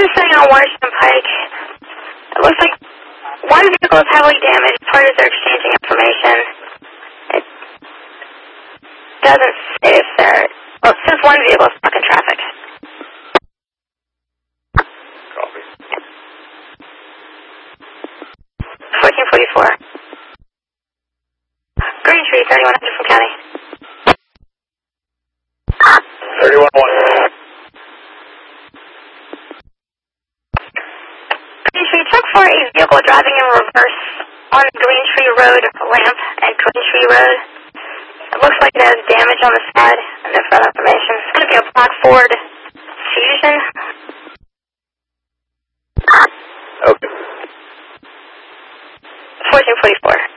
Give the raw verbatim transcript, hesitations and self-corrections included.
is sitting on Waterston Pike. It looks like one vehicle is heavily damaged. Parties are exchanging information. It doesn't say if they're... Well, it says one vehicle is stuck in traffic. Copy. fourteen forty-four. Green Tree, thirty-one hundred from County. thirty-one one. Green Tree, check for a vehicle driving in reverse on Green Tree Road, Lamp and Green Tree Road. It looks like there's damage on the side and no further information. It's going to be a black Ford Fusion. Okay. fourteen forty-four.